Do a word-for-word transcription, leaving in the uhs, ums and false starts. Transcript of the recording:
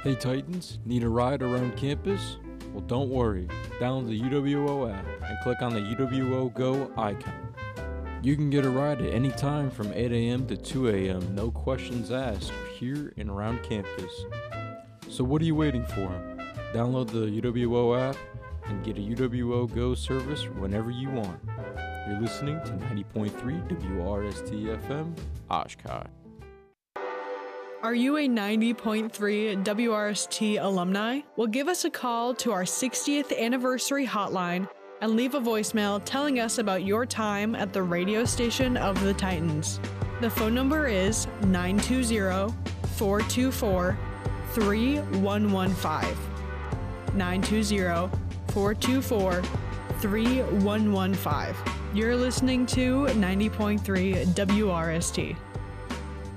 Hey Titans, need a ride around campus? Well, don't worry. Download the U W O app and click on the U W O Go icon. You can get a ride at any time from eight a.m. to two a.m. No questions asked here and around campus. So what are you waiting for? Download the U W O app and get a U W O Go service whenever you want. You're listening to ninety point three W R S T F M, Oshkosh. Are you a ninety point three W R S T alumni? Well, give us a call to our sixtieth anniversary hotline and leave a voicemail telling us about your time at the radio station of the Titans. The phone number is nine two zero, four two four, three one one five. nine two zero, four two four, three one one five. You're listening to ninety point three W R S T.